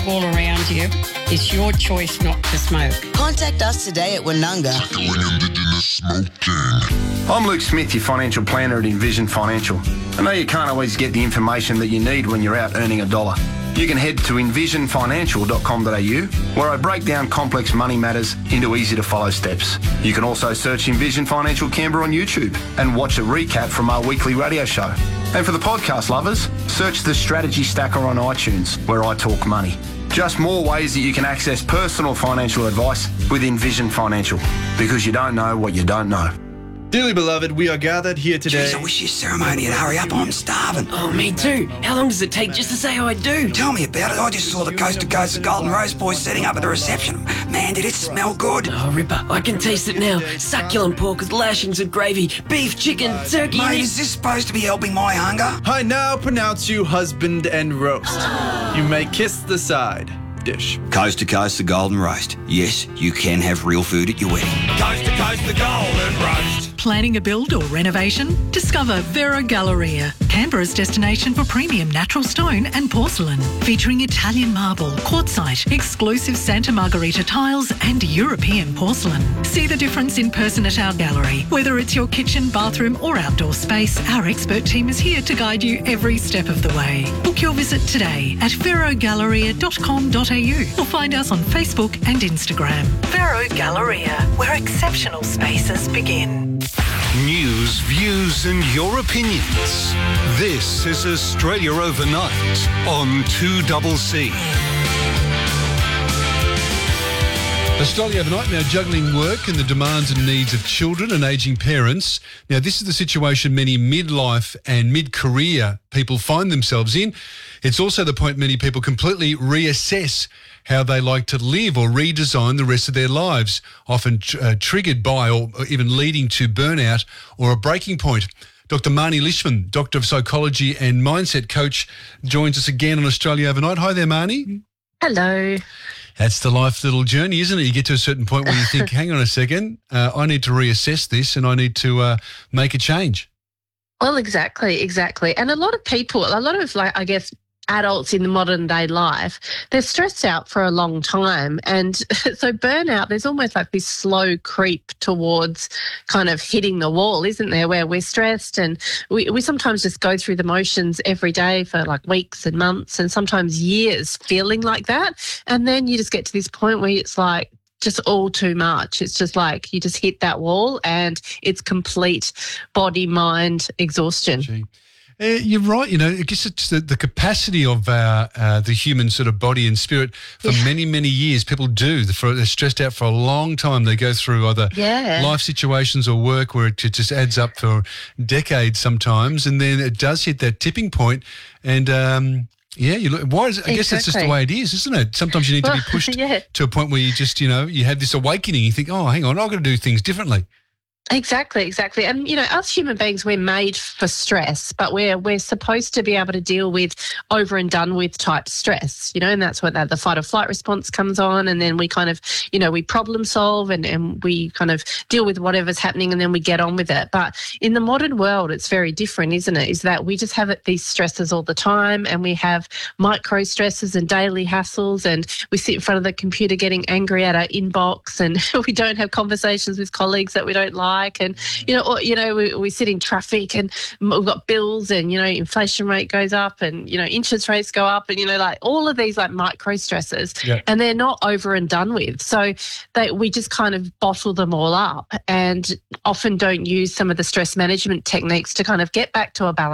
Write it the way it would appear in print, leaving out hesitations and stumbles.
all around you. It's your choice not to smoke. Contact us today at Woonunga. I'm Luke Smith, your financial planner at Envision Financial. I know you can't always get the information that you need when you're out earning a dollar. You can head to envisionfinancial.com.au, where I break down complex money matters into easy-to-follow steps. You can also search Envision Financial Canberra on YouTube and watch a recap from our weekly radio show. And for the podcast lovers, search the Strategy Stacker on iTunes, where I talk money. Just more ways that you can access personal financial advice with Envision Financial, because you don't know what you don't know. Dearly beloved, we are gathered here today. Jeez, I wish your ceremony would hurry up. I'm starving. Oh, me too. How long does it take just to say I do? Tell me about it. I just saw the Coast to Coast the Golden Rose boys setting up at the reception. Man, did it smell good. Oh, Ripper, I can taste it now. Succulent pork with lashings of gravy, beef, chicken, turkey. Mate, is this supposed to be helping my hunger? I now pronounce you husband and roast. You may kiss the side dish. Coast to Coast the Golden Roast. Yes, you can have real food at your wedding. Coast to Coast the Golden Roast. Planning a build or renovation? Discover Vero Galleria, Canberra's destination for premium natural stone and porcelain, featuring Italian marble, quartzite, exclusive Santa Margherita tiles and European porcelain. See the difference in person at our gallery. Whether it's your kitchen, bathroom or outdoor space, our expert team is here to guide you every step of the way. Book your visit today at verogalleria.com.au or find us on Facebook and Instagram. Vero Galleria, where exceptional spaces begin. News, views and your opinions. This is Australia Overnight on 2CC. Australia Overnight now juggling work and the demands and needs of children and ageing parents. Now, this is the situation many midlife and mid-career people find themselves in. It's also the point many people completely reassess how they like to live or redesign the rest of their lives, often triggered by or even leading to burnout or a breaking point. Dr. Marnie Lishman, Doctor of Psychology and Mindset Coach, joins us again on Australia Overnight. Hi there, Marnie. Hello. That's the life little journey, isn't it? You get to a certain point where you think, hang on a second, I need to reassess this and I need to make a change. Well, exactly. And a lot of people, I guess, adults in the modern day life, they're stressed out for a long time. And so burnout, there's almost like this slow creep towards kind of hitting the wall, isn't there, where we're stressed and we sometimes just go through the motions every day for like weeks and months and sometimes years feeling like that. And then you just get to this point where it's like, just all too much. It's just like you just hit that wall and it's complete body, mind exhaustion. Gee. You're right. You know, I guess it's the capacity of the human sort of body and spirit for many, many years. People they're stressed out for a long time. They go through either life situations or work where it just adds up for decades sometimes. And then it does hit that tipping point and, I guess that's just the way it is, isn't it? Sometimes you need to be pushed to a point where you just, you have this awakening. You think, oh, hang on, I've got to do things differently. Exactly. And, us human beings, we're made for stress, but we're supposed to be able to deal with over and done with type stress, and that's what the fight or flight response comes on. And then we kind of, we problem solve and we kind of deal with whatever's happening and then we get on with it. But in the modern world, it's very different, isn't it? Is that we just have these stresses all the time and we have micro stresses and daily hassles and we sit in front of the computer getting angry at our inbox and we don't have conversations with colleagues that we don't like. And, we sit in traffic and we've got bills and, inflation rate goes up and, interest rates go up and, all of these like micro stresses and they're not over and done with. So we just kind of bottle them all up and often don't use some of the stress management techniques to kind of get back to a balance.